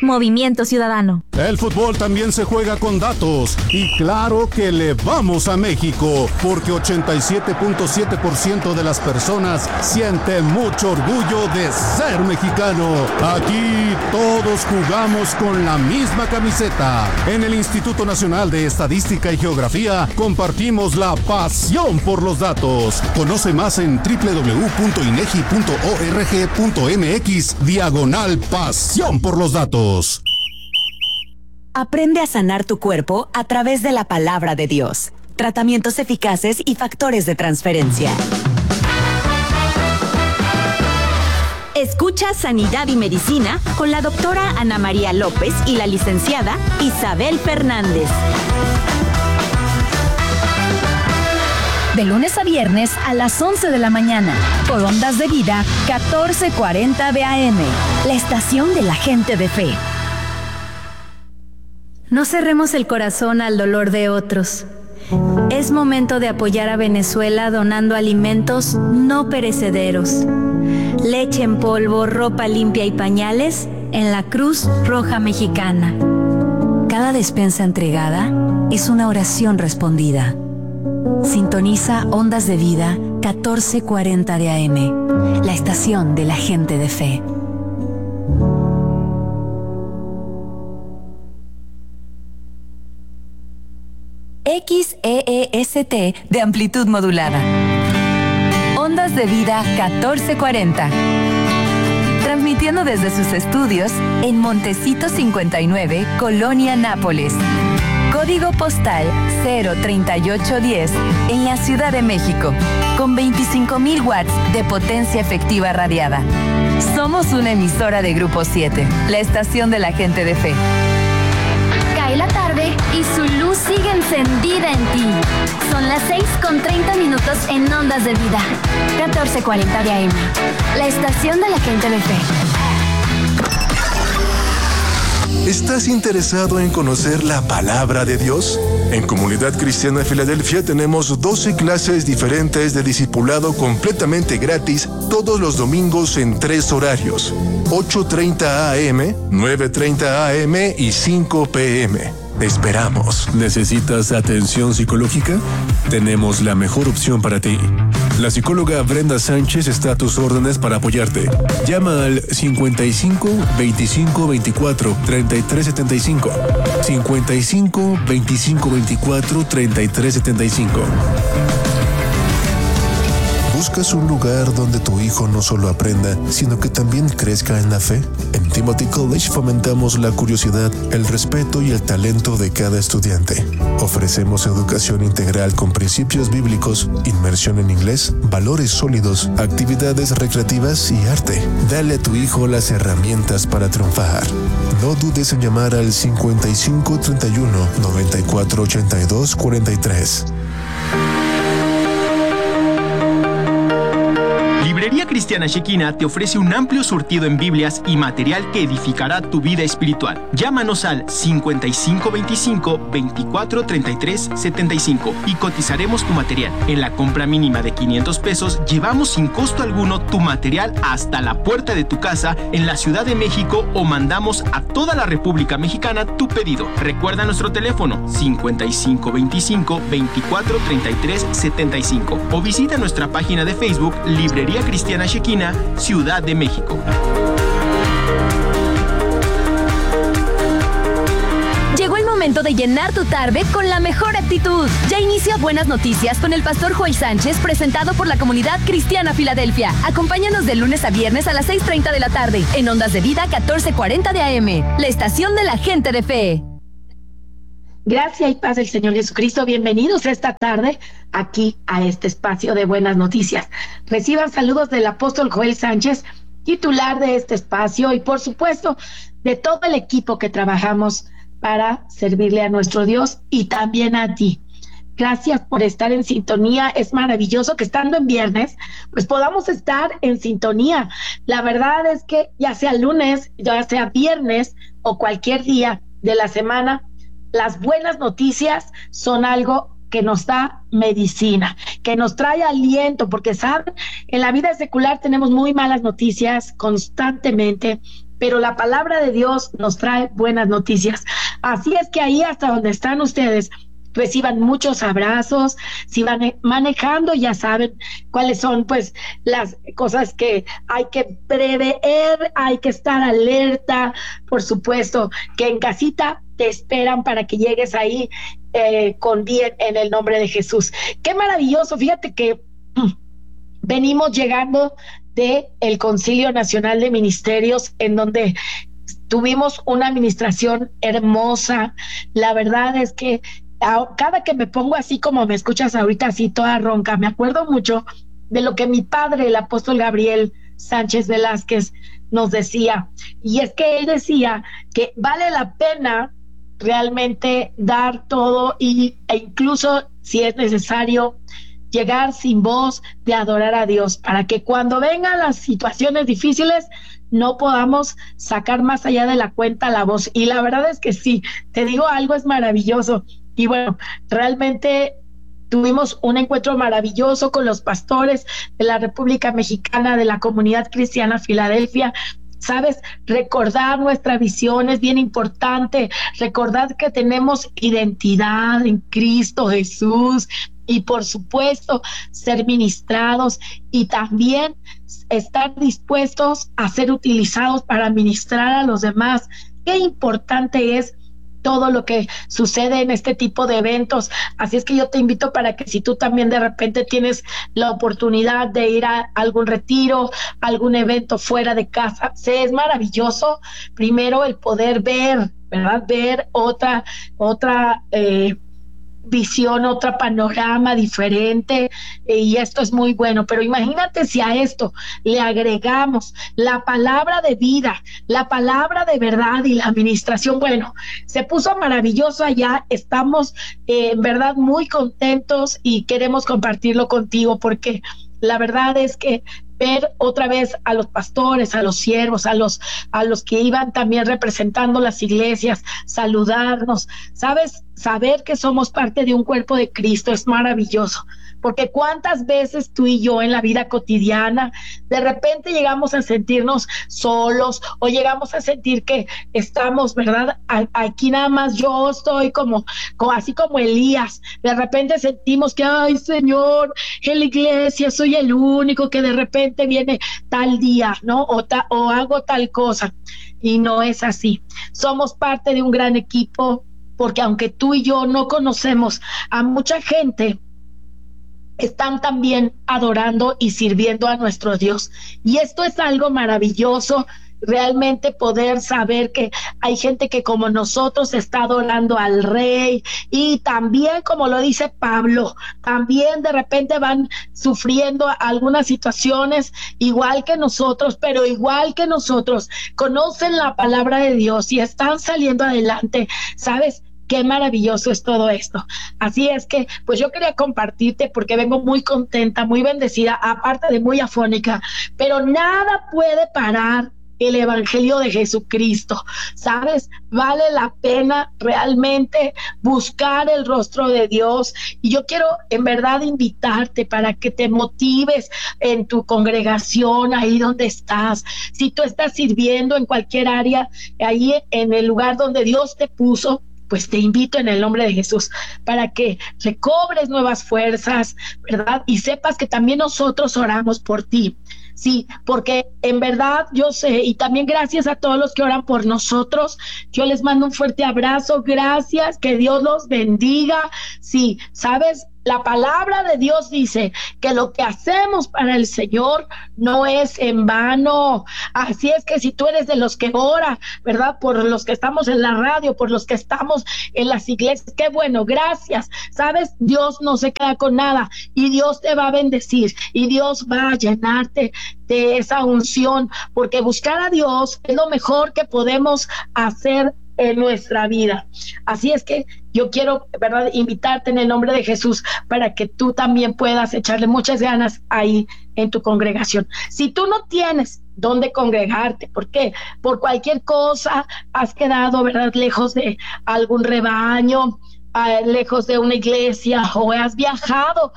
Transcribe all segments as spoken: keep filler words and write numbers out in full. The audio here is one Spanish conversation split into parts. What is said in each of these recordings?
Movimiento Ciudadano. El fútbol también se juega con datos. Y claro que le vamos a México, porque ochenta y siete punto siete por ciento de las personas siente mucho orgullo de ser mexicano. Aquí todos jugamos con la misma camiseta. En el Instituto Nacional de Estadística y Geografía compartimos la pasión por los datos. Conoce más en doble u doble u doble u punto inegi punto org punto mx diagonal pasión por los datos. Aprende a sanar tu cuerpo a través de la palabra de Dios. Tratamientos eficaces y factores de transferencia. Escucha Sanidad y Medicina con la doctora Ana María López y la licenciada Isabel Fernández. De lunes a viernes a las once de la mañana, por Ondas de Vida catorce cuarenta de A M, la estación de la gente de fe. No cerremos el corazón al dolor de otros. Es momento de apoyar a Venezuela donando alimentos no perecederos. Leche en polvo, ropa limpia y pañales en la Cruz Roja Mexicana. Cada despensa entregada es una oración respondida. Sintoniza Ondas de Vida catorce cuarenta de A M, la estación de la gente de fe. X E E S T de amplitud modulada. Ondas de Vida catorce cuarenta. Transmitiendo desde sus estudios en Montecito cincuenta y nueve, Colonia Nápoles. Código postal cero treinta y ocho diez en la Ciudad de México, con veinticinco mil watts de potencia efectiva radiada. Somos una emisora de Grupo siete, la estación de la gente de fe. Cae la tarde y su luz sigue encendida en ti. Son las seis con treinta minutos en Ondas de Vida, catorce cuarenta de A M, la estación de la gente de fe. ¿Estás interesado en conocer la palabra de Dios? En Comunidad Cristiana Filadelfia tenemos doce clases diferentes de discipulado completamente gratis todos los domingos en tres horarios: ocho treinta A M, nueve treinta A M y cinco P M. Te esperamos. ¿Necesitas atención psicológica? Tenemos la mejor opción para ti. La psicóloga Brenda Sánchez está a tus órdenes para apoyarte. Llama al cincuenta y cinco, veinticinco, veinticuatro, treinta y tres setenta y cinco. cincuenta y cinco, veinticinco, veinticuatro, treinta y tres setenta y cinco. ¿Buscas un lugar donde tu hijo no solo aprenda, sino que también crezca en la fe? En Timothy College fomentamos la curiosidad, el respeto y el talento de cada estudiante. Ofrecemos educación integral con principios bíblicos, inmersión en inglés, valores sólidos, actividades recreativas y arte. Dale a tu hijo las herramientas para triunfar. No dudes en llamar al cincuenta y cinco, treinta y uno, noventa y cuatro, ochenta y dos, cuarenta y tres. Librería Cristiana Shekina te ofrece un amplio surtido en Biblias y material que edificará tu vida espiritual. Llámanos al cincuenta y cinco veinticinco, veinticuatro, treinta y tres, setenta y cinco y cotizaremos tu material. En la compra mínima de quinientos pesos, llevamos sin costo alguno tu material hasta la puerta de tu casa en la Ciudad de México o mandamos a toda la República Mexicana tu pedido. Recuerda nuestro teléfono cincuenta y cinco veinticinco, veinticuatro, treinta y tres, setenta y cinco o visita nuestra página de Facebook Librería Cristiana Shekina, Ciudad de México. Llegó el momento de llenar tu tarde con la mejor actitud. Ya inicia Buenas Noticias con el pastor Joel Sánchez, presentado por la Comunidad Cristiana Filadelfia. Acompáñanos de lunes a viernes a las seis treinta de la tarde en Ondas de Vida catorce cuarenta de A M, la estación de la gente de fe. Gracias y paz del Señor Jesucristo. Bienvenidos esta tarde aquí a este espacio de Buenas Noticias. Reciban saludos del apóstol Joel Sánchez, titular de este espacio, y por supuesto de todo el equipo que trabajamos para servirle a nuestro Dios y también a ti. Gracias por estar en sintonía. Es maravilloso que estando en viernes, pues podamos estar en sintonía. La verdad es que ya sea lunes, ya sea viernes o cualquier día de la semana, las buenas noticias son algo que nos da medicina, que nos trae aliento, porque saben, en la vida secular tenemos muy malas noticias constantemente, pero la palabra de Dios nos trae buenas noticias. Así es que ahí hasta donde están ustedes, reciban muchos abrazos. Si van manejando, ya saben cuáles son pues las cosas que hay que prever, hay que estar alerta. Por supuesto que en casita te esperan para que llegues ahí eh, con bien en el nombre de Jesús. Qué maravilloso, fíjate que venimos llegando de el Concilio Nacional de Ministerios, en donde tuvimos una administración hermosa. La verdad es que cada que me pongo así como me escuchas ahorita, así toda ronca, me acuerdo mucho de lo que mi padre, el apóstol Gabriel Sánchez Velázquez, nos decía. Y es que él decía que vale la pena realmente dar todo y, e incluso si es necesario llegar sin voz de adorar a Dios, para que cuando vengan las situaciones difíciles no podamos sacar más allá de la cuenta la voz. Y la verdad es que sí, te digo algo, es maravilloso. Y bueno, realmente tuvimos un encuentro maravilloso con los pastores de la República Mexicana, de la Comunidad Cristiana Filadelfia. Sabes, recordar nuestra visión es bien importante, recordar que tenemos identidad en Cristo Jesús y por supuesto ser ministrados y también estar dispuestos a ser utilizados para ministrar a los demás. Qué importante es todo lo que sucede en este tipo de eventos. Así es que yo te invito para que si tú también de repente tienes la oportunidad de ir a algún retiro, algún evento fuera de casa, se es maravilloso primero el poder ver, ¿verdad? Ver otra, otra eh, visión, otro panorama diferente, eh, y esto es muy bueno. Pero imagínate si a esto le agregamos la palabra de vida, la palabra de verdad y la administración. Bueno, se puso maravilloso allá. Estamos eh, en verdad muy contentos y queremos compartirlo contigo, porque la verdad es que ver otra vez a los pastores, a los siervos, a los, a los que iban también representando las iglesias, saludarnos, ¿sabes? Saber que somos parte de un cuerpo de Cristo es maravilloso, porque cuántas veces tú y yo en la vida cotidiana de repente llegamos a sentirnos solos o llegamos a sentir que estamos, ¿verdad? Aquí nada más yo estoy como, como así como Elías, de repente sentimos que, ay Señor, en la iglesia soy el único que de repente viene tal día, ¿no? O, ta, o hago tal cosa, y no es así. Somos parte de un gran equipo, porque aunque tú y yo no conocemos a mucha gente, están también adorando y sirviendo a nuestro Dios. Y esto es algo maravilloso, realmente poder saber que hay gente que como nosotros está adorando al Rey, y también como lo dice Pablo, también de repente van sufriendo algunas situaciones igual que nosotros, pero igual que nosotros conocen la palabra de Dios y están saliendo adelante. ¿Sabes? Qué maravilloso es todo esto. Así es que, pues yo quería compartirte porque vengo muy contenta, muy bendecida, aparte de muy afónica, pero nada puede parar el evangelio de Jesucristo. ¿Sabes? Vale la pena realmente buscar el rostro de Dios, y yo quiero en verdad invitarte para que te motives en tu congregación, ahí donde estás. Si tú estás sirviendo en cualquier área, ahí en el lugar donde Dios te puso, pues te invito en el nombre de Jesús para que recobres nuevas fuerzas, ¿verdad? Y sepas que también nosotros oramos por ti. Sí, porque en verdad yo sé, y también gracias a todos los que oran por nosotros. Yo les mando un fuerte abrazo, gracias, que Dios los bendiga. Sí, ¿sabes? La palabra de Dios dice que lo que hacemos para el Señor no es en vano. Así es que si tú eres de los que ora, ¿verdad? Por los que estamos en la radio, por los que estamos en las iglesias, qué bueno, gracias. ¿Sabes? Dios no se queda con nada y Dios te va a bendecir y Dios va a llenarte de esa unción, porque buscar a Dios es lo mejor que podemos hacer en nuestra vida. Así es que yo quiero, ¿verdad?, invitarte en el nombre de Jesús para que tú también puedas echarle muchas ganas ahí en tu congregación. Si tú no tienes dónde congregarte, ¿por qué? Por cualquier cosa has quedado, ¿verdad?, lejos de algún rebaño, uh, lejos de una iglesia, o has viajado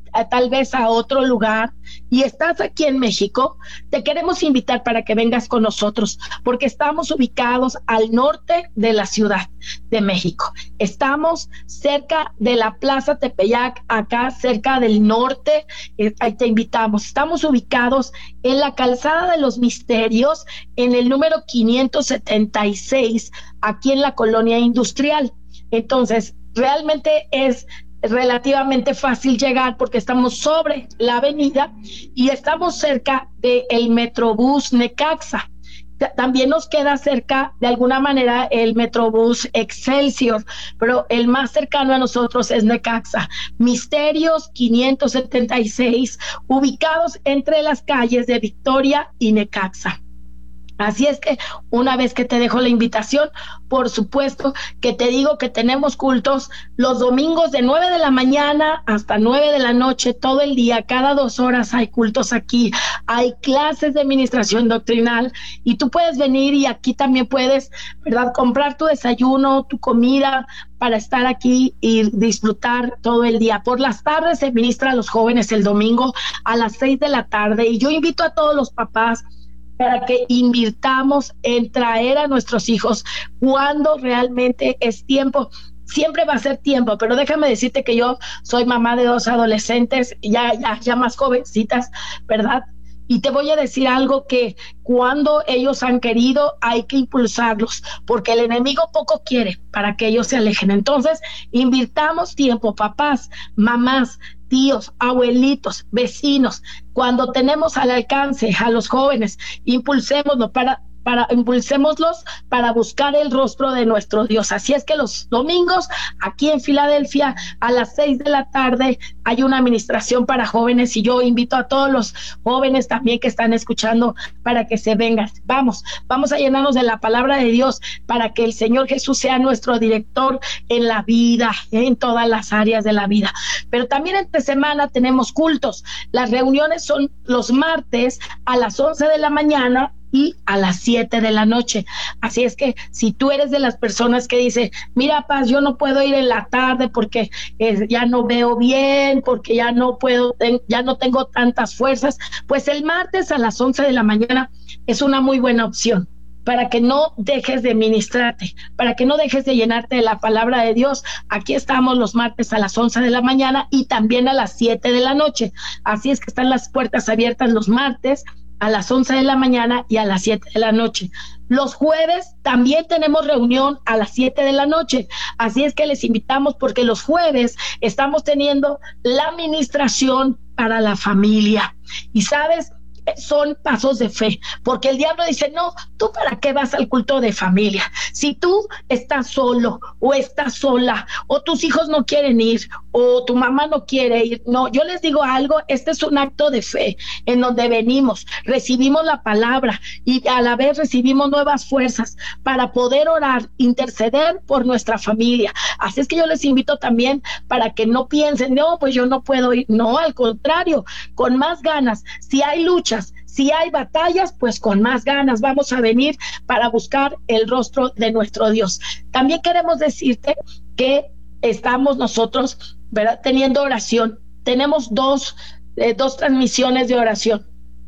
a, tal vez a otro lugar y estás aquí en México, te queremos invitar para que vengas con nosotros, porque estamos ubicados al norte de la Ciudad de México. Estamos cerca de la Plaza Tepeyac, acá cerca del norte, eh, ahí te invitamos. Estamos ubicados en la Calzada de los Misterios, en el número quinientos setenta y seis, aquí en la Colonia Industrial. Entonces, realmente es relativamente fácil llegar porque estamos sobre la avenida y estamos cerca del Metrobús Necaxa. También nos queda cerca de alguna manera el Metrobús Excelsior, pero el más cercano a nosotros es Necaxa. Misterios quinientos setenta y seis, ubicados entre las calles de Victoria y Necaxa. Así es que una vez que te dejo la invitación, por supuesto que te digo que tenemos cultos los domingos de nueve de la mañana hasta nueve de la noche, todo el día, cada dos horas hay cultos aquí, hay clases de administración doctrinal y tú puedes venir y aquí también puedes, ¿verdad?, comprar tu desayuno, tu comida para estar aquí y disfrutar todo el día. Por las tardes se ministra a los jóvenes el domingo a las seis de la tarde y yo invito a todos los papás para que invirtamos en traer a nuestros hijos cuando realmente es tiempo. Siempre va a ser tiempo, pero déjame decirte que yo soy mamá de dos adolescentes, ya, ya, ya más jovencitas, ¿verdad? Y te voy a decir algo, que cuando ellos han querido hay que impulsarlos, porque el enemigo poco quiere para que ellos se alejen. Entonces, invirtamos tiempo, papás, mamás, tíos, abuelitos, vecinos, cuando tenemos al alcance a los jóvenes, impulsémoslo para, para, impulsémoslos para buscar el rostro de nuestro Dios. Así es que los domingos, aquí en Filadelfia, a las seis de la tarde, hay una administración para jóvenes y yo invito a todos los jóvenes también que están escuchando para que se vengan. Vamos, vamos a llenarnos de la palabra de Dios para que el Señor Jesús sea nuestro director en la vida, en todas las áreas de la vida. Pero también entre semana tenemos cultos. Las reuniones son los martes a las once de la mañana y a las siete de la noche. Así es que si tú eres de las personas que dice, mira, Paz, yo no puedo ir en la tarde porque eh, ya no veo bien, porque ya no puedo, ten, ya no tengo tantas fuerzas, pues el martes a las once de la mañana es una muy buena opción para que no dejes de ministrarte, para que no dejes de llenarte de la palabra de Dios. Aquí estamos los martes a las once de la mañana y también a las siete de la noche. Así es que están las puertas abiertas los martes a las once de la mañana y a las siete de la noche. Los jueves también tenemos reunión a las siete de la noche. Así es que les invitamos porque los jueves estamos teniendo la administración para la familia. Y sabes, son pasos de fe, porque el diablo dice, no, ¿tú para qué vas al culto de familia? Si tú estás solo o estás sola, o tus hijos no quieren ir, o tu mamá no quiere ir, no, yo les digo algo, este es un acto de fe, en donde venimos, recibimos la palabra, y a la vez recibimos nuevas fuerzas para poder orar, interceder por nuestra familia. Así es que yo les invito también para que no piensen, no, pues yo no puedo ir, no, al contrario, con más ganas, si hay luchas, si hay batallas, pues con más ganas vamos a venir para buscar el rostro de nuestro Dios. También queremos decirte que estamos nosotros, ¿verdad?, teniendo oración. Tenemos dos, eh, dos transmisiones de oración.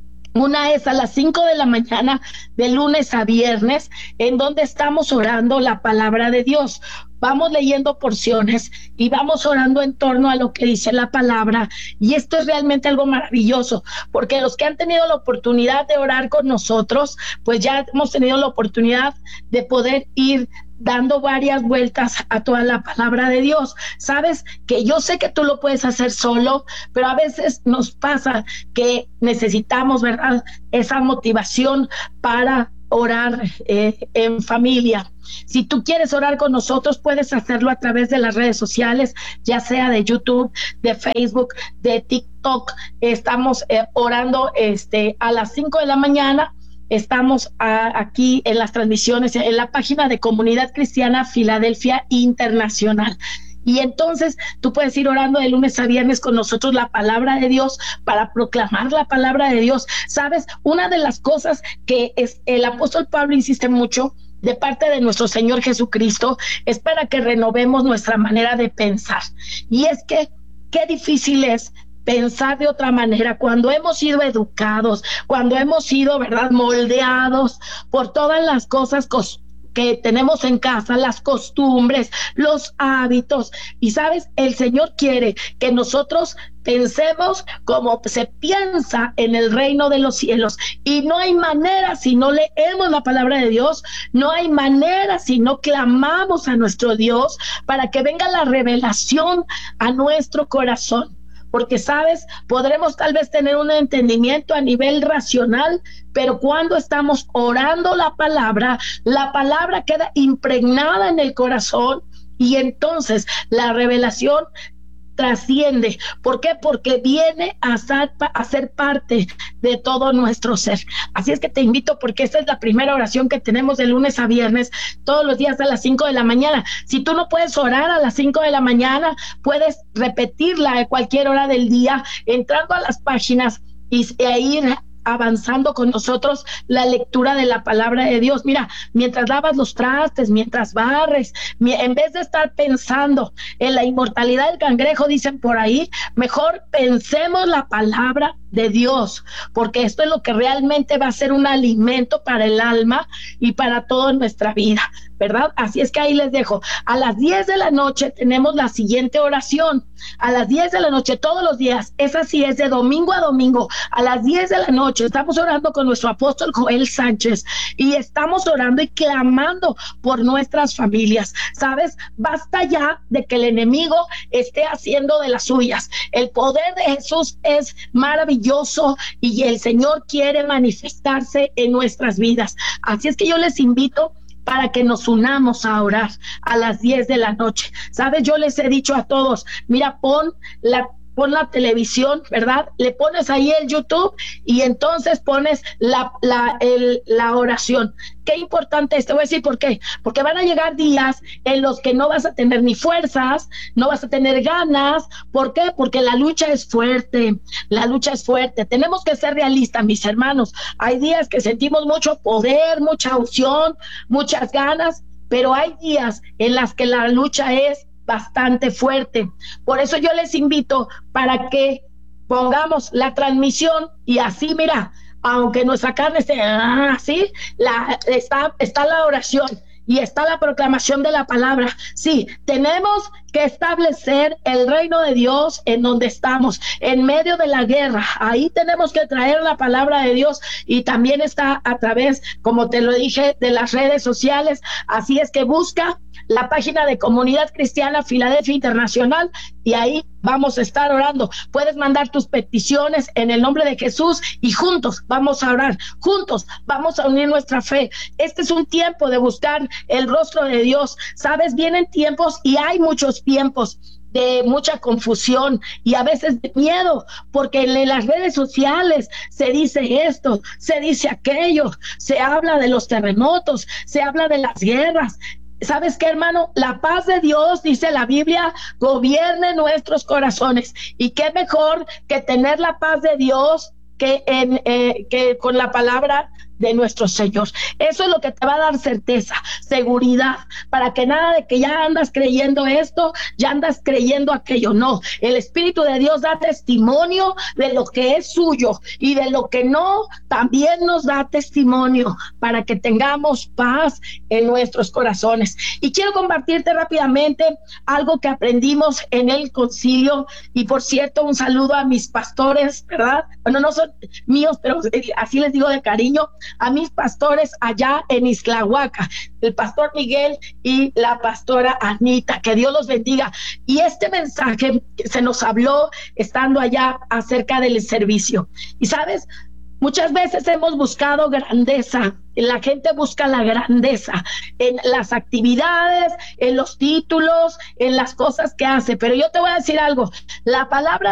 Una es a las cinco de la mañana, de lunes a viernes, en donde estamos orando la palabra de Dios. Vamos leyendo porciones y vamos orando en torno a lo que dice la palabra. Y esto es realmente algo maravilloso, porque los que han tenido la oportunidad de orar con nosotros, pues ya hemos tenido la oportunidad de poder ir dando varias vueltas a toda la palabra de Dios. Sabes que yo sé que tú lo puedes hacer solo, pero a veces nos pasa que necesitamos, ¿verdad?, esa motivación para orar eh, en familia. Si tú quieres orar con nosotros, puedes hacerlo a través de las redes sociales, ya sea de YouTube, de Facebook, de TikTok. Estamos eh, orando este, a las cinco de la mañana. Estamos a, aquí en las transmisiones, en la página de Comunidad Cristiana Filadelfia Internacional. Y entonces tú puedes ir orando de lunes a viernes con nosotros la palabra de Dios, para proclamar la palabra de Dios. Sabes, una de las cosas que es, el apóstol Pablo insiste mucho de parte de nuestro Señor Jesucristo, es para que renovemos nuestra manera de pensar. Y es que qué difícil es pensar de otra manera, cuando hemos sido educados, cuando hemos sido, ¿verdad?, moldeados por todas las cosas cos- que tenemos en casa, las costumbres, los hábitos. Y sabes, el Señor quiere que nosotros pensemos como se piensa en el reino de los cielos. Y no hay manera si no leemos la palabra de Dios, no hay manera si no clamamos a nuestro Dios para que venga la revelación a nuestro corazón. Porque, ¿sabes? Podremos tal vez tener un entendimiento a nivel racional, pero cuando estamos orando la palabra, la palabra queda impregnada en el corazón y entonces la revelación trasciende. ¿Por qué? Porque viene a ser, a ser parte de todo nuestro ser. Así es que te invito, porque esta es la primera oración que tenemos de lunes a viernes, todos los días a las cinco de la mañana. Si tú no puedes orar a las cinco de la mañana, puedes repetirla a cualquier hora del día, entrando a las páginas y e ir avanzando con nosotros la lectura de la palabra de Dios. Mira, mientras lavas los trastes, mientras barres, en vez de estar pensando en la inmortalidad del cangrejo, dicen por ahí, mejor pensemos la palabra de Dios, porque esto es lo que realmente va a ser un alimento para el alma y para toda nuestra vida, ¿verdad? Así es que ahí les dejo. A las diez de la noche tenemos la siguiente oración. A las diez de la noche, todos los días, esa sí es de domingo a domingo, a las diez de la noche, estamos orando con nuestro apóstol Joel Sánchez y estamos orando y clamando por nuestras familias. ¿Sabes? Basta ya de que el enemigo esté haciendo de las suyas. El poder de Jesús es maravilloso y el Señor quiere manifestarse en nuestras vidas. Así es que yo les invito para que nos unamos a orar a las diez de la noche. ¿Sabes? Yo les he dicho a todos, mira, pon la pon la televisión, ¿verdad? Le pones ahí el YouTube y entonces pones la, la, el, la oración. Qué importante es, te voy a decir por qué. Porque van a llegar días en los que no vas a tener ni fuerzas, no vas a tener ganas. ¿Por qué? Porque la lucha es fuerte, la lucha es fuerte. Tenemos que ser realistas, mis hermanos. Hay días que sentimos mucho poder, mucha unción, muchas ganas, pero hay días en las que la lucha es bastante fuerte. Por eso yo les invito para que pongamos la transmisión y así, mira, aunque nuestra carne esté así, la, está, está la oración y está la proclamación de la palabra. Sí, tenemos que establecer el reino de Dios en donde estamos, en medio de la guerra. Ahí tenemos que traer la palabra de Dios y también está a través, como te lo dije, de las redes sociales. Así es que busca la página de Comunidad Cristiana Filadelfia Internacional y ahí vamos a estar orando. Puedes mandar tus peticiones en el nombre de Jesús y juntos vamos a orar, juntos vamos a unir nuestra fe. Este es un tiempo de buscar el rostro de Dios. Sabes, vienen tiempos y hay muchos tiempos de mucha confusión y a veces de miedo, porque en las redes sociales se dice esto, se dice aquello, se habla de los terremotos, se habla de las guerras. ¿Sabes qué, hermano? La paz de Dios, dice la Biblia, gobierne nuestros corazones. Y qué mejor que tener la paz de Dios que, en, eh, que con la palabra de nuestro Señor. Eso es lo que te va a dar certeza, seguridad, para que nada de que ya andas creyendo esto, ya andas creyendo aquello. No, el Espíritu de Dios da testimonio de lo que es suyo y de lo que no, también nos da testimonio para que tengamos paz en nuestros corazones. Y quiero compartirte rápidamente algo que aprendimos en el concilio. Y por cierto, un saludo a mis pastores, ¿verdad? Bueno, no son míos, pero así les digo de cariño, a mis pastores allá en Ixtlahuaca, el pastor Miguel y la pastora Anita, que Dios los bendiga. Y este mensaje se nos habló estando allá acerca del servicio. Y sabes, muchas veces hemos buscado grandeza, la gente busca la grandeza en las actividades, en los títulos, en las cosas que hace, pero yo te voy a decir algo, la palabra